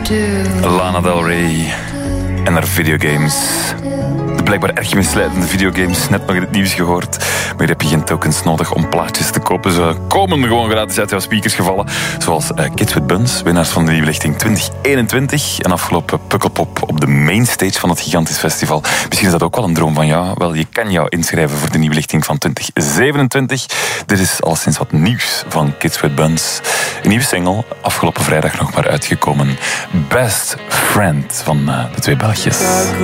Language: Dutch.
Lana Del Rey en haar videogames. De blijkbaar erg misleidende videogames. Net nog in het nieuws gehoord. Maar hier heb je geen tokens nodig om plaatjes te kopen. Ze komen gewoon gratis uit jouw speakers gevallen. Zoals Kids with Buns, winnaars van de nieuwe lichting 2021. En afgelopen Pukkelpop op de mainstage van het gigantisch festival. Misschien is dat ook wel een droom van jou. Wel, je kan jou inschrijven voor de nieuwe lichting van 2027. Dit is alleszins wat nieuws van Kids with Buns. Een nieuwe single, afgelopen vrijdag nog maar uitgekomen. Best Friend van de twee Belgjes.